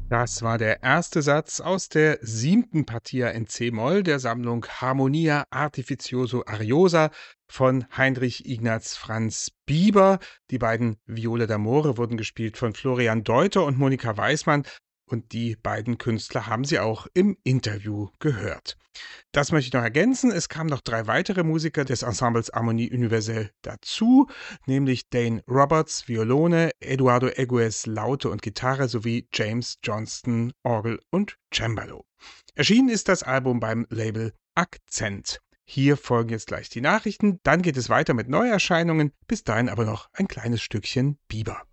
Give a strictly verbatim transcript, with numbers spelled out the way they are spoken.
Das war der erste Satz aus der siebten Partia in C-Moll der Sammlung Harmonia Artificioso Ariosa von Heinrich Ignaz Franz Bieber. Die beiden Viole d'Amore wurden gespielt von Florian Deuter und Monika Weismann. Und die beiden Künstler haben Sie auch im Interview gehört. Das möchte ich noch ergänzen. Es kamen noch drei weitere Musiker des Ensembles Harmonie Universelle dazu, nämlich Dane Roberts, Violone, Eduardo Egues, Laute und Gitarre sowie James Johnston, Orgel und Cembalo. Erschienen ist das Album beim Label Akzent. Hier folgen jetzt gleich die Nachrichten, dann geht es weiter mit Neuerscheinungen. Bis dahin aber noch ein kleines Stückchen Bieber.